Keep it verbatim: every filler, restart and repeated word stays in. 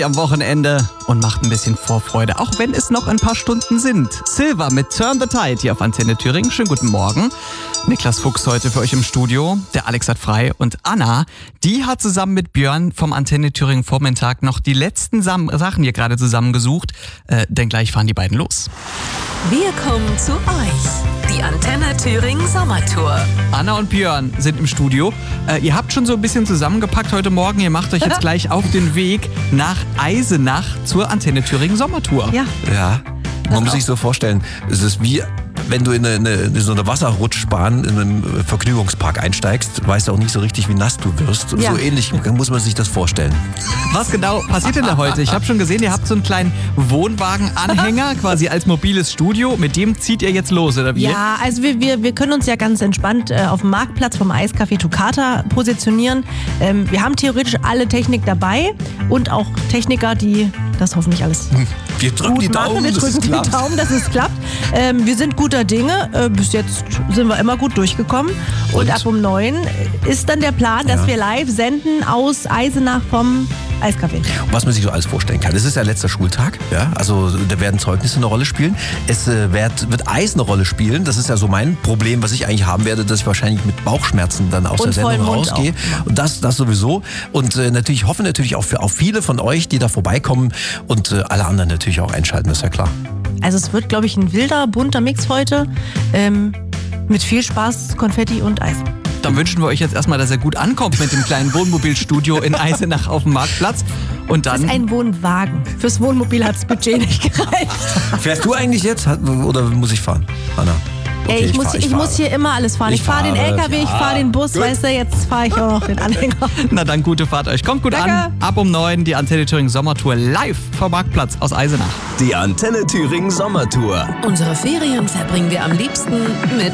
am Wochenende und macht ein bisschen Vorfreude, auch wenn es noch ein paar Stunden sind. Silva mit Turn the Tide hier auf Antenne Thüringen. Schönen guten Morgen. Niklas Fuchs heute für euch im Studio. Der Alex hat frei und Anna, die hat zusammen mit Björn vom Antenne Thüringen Vormittag noch die letzten Sam- Sachen hier gerade zusammengesucht. Äh, denn gleich fahren die beiden los. Wir kommen zu euch. Die Antenne Thüringen Sommertour. Anna und Björn sind im Studio. Äh, ihr habt schon so ein bisschen zusammengepackt heute Morgen. Ihr macht euch jetzt gleich auf den Weg nach Eisenach zur Antenne Thüringen Sommertour. Ja. Ja, man muss sich so vorstellen, es ist wie wenn du in, eine, in so eine Wasserrutschbahn in einen Vergnügungspark einsteigst, weißt du auch nicht so richtig, wie nass du wirst. Ja. So ähnlich muss man sich das vorstellen. Was genau passiert denn da heute? Ich habe schon gesehen, ihr habt so einen kleinen Wohnwagenanhänger quasi als mobiles Studio. Mit dem zieht ihr jetzt los, oder wie? Ja, also wir, wir, wir können uns ja ganz entspannt äh, auf dem Marktplatz vom Eiscafé Toccata positionieren. Ähm, wir haben theoretisch alle Technik dabei und auch Techniker, die das hoffentlich alles Wir drücken gut die machen. Daumen, Wir dass es drücken die klappt. Daumen, dass es klappt. Ähm, wir sind guter Dinge. Äh, bis jetzt sind wir immer gut durchgekommen. Und, Und? ab um neun ist dann der Plan, dass Ja. wir live senden aus Eisenach vom Eiscafé. Was man sich so alles vorstellen kann. Es ist ja letzter Schultag, ja, also da werden Zeugnisse eine Rolle spielen. Es äh, wird, wird Eis eine Rolle spielen. Das ist ja so mein Problem, was ich eigentlich haben werde, dass ich wahrscheinlich mit Bauchschmerzen dann aus Und der Sendung vollem Mund rausgehe. auch. Und das, das sowieso. Und äh, natürlich hoffen natürlich auch für auf viele von euch, die da vorbeikommen und äh, alle anderen natürlich auch einschalten, das ist ja klar. Also es wird, glaube ich, ein wilder, bunter Mix heute. Ähm, mit viel Spaß, Konfetti und Eis. Dann wünschen wir euch jetzt erstmal, dass er gut ankommt mit dem kleinen Wohnmobilstudio in Eisenach auf dem Marktplatz. Und Das dann... ist ein Wohnwagen. Fürs Wohnmobil hat das Budget nicht gereicht. Fährst du eigentlich jetzt Hat- oder muss ich fahren, Anna? Okay, Ey, ich, muss, fahr- ich fahre. muss hier immer alles fahren. Ich, Ich fahre den fahre, L K W, ich ja. fahre den Bus, Gut. weißt du, jetzt fahre ich auch noch den Anhänger. Na dann, gute Fahrt euch. Kommt gut Danke. an. Ab um neun die Antenne Thüringen Sommertour live vom Marktplatz aus Eisenach. Die Antenne Thüringen Sommertour. Unsere Ferien verbringen wir am liebsten mit